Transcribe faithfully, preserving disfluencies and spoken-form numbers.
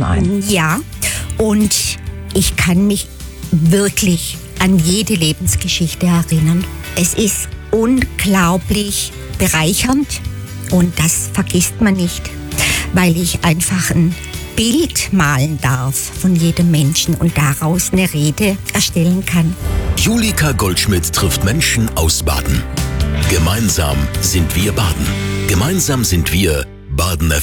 ein. Ja, und ich kann mich wirklich an jede Lebensgeschichte erinnern. Es ist unglaublich bereichernd und das vergisst man nicht, weil ich einfach ein Bild malen darf von jedem Menschen und daraus eine Rede erstellen kann. Julika Goldschmidt trifft Menschen aus Baden. Gemeinsam sind wir Baden. Gemeinsam sind wir Baden F M.